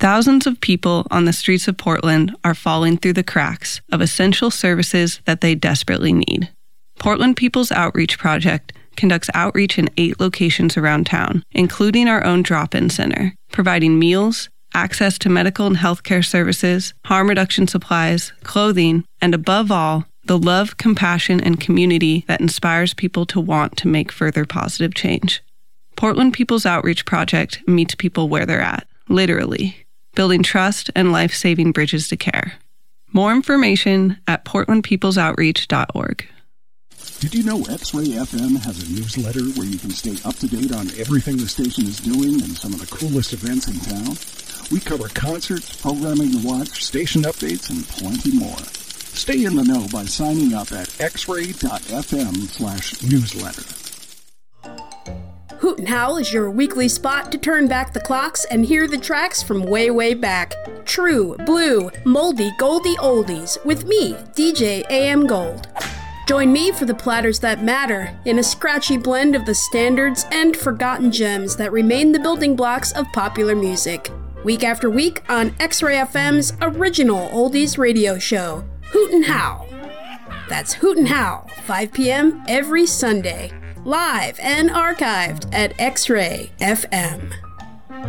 Thousands of people on the streets of Portland are falling through the cracks of essential services that they desperately need. Portland People's Outreach Project conducts outreach in 8 locations around town, including our own drop-in center, providing meals, access to medical and healthcare services, harm reduction supplies, clothing, and above all, the love, compassion, and community that inspires people to want to make further positive change. Portland People's Outreach Project meets people where they're at, literally, building trust and life-saving bridges to care. More information at portlandpeoplesoutreach.org. Did you know X-Ray FM has a newsletter where you can stay up to date on everything the station is doing and some of the coolest events in town? We cover concerts, programming to watch, station updates, and plenty more. Stay in the know by signing up at xray.fm/newsletter. Hoot and Howl is your weekly spot to turn back the clocks and hear the tracks from way, way back. True, blue, moldy, goldy oldies with me, DJ AM Gold. Join me for the platters that matter in a scratchy blend of the standards and forgotten gems that remain the building blocks of popular music. Week after week on X-Ray FM's original oldies radio show, Hoot and Howl. That's Hoot and Howl, 5 p.m. every Sunday. Live and archived at X-Ray FM.